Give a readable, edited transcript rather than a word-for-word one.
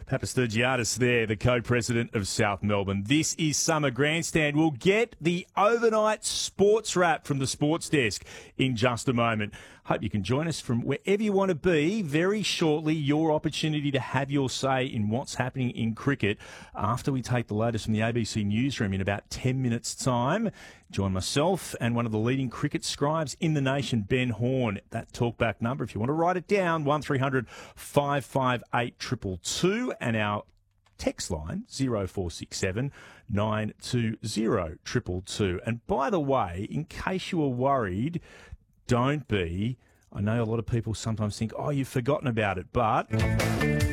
Papastergiadis there, the co-president of South Melbourne. This is Summer Grandstand. We'll get the overnight sports wrap from the sports desk in just a moment. Hope you can join us from wherever you want to be. Very shortly, your opportunity to have your say in what's happening in cricket after we take the latest from the ABC newsroom in about 10 minutes' time. Join myself and one of the leading cricket scribes in the nation, Ben Horn. That talkback number, if you want to write it down, 1300 558 222, and our text line 0467 920 222. And by the way, in case you were worried, don't be. I know a lot of people sometimes think, oh, you've forgotten about it, but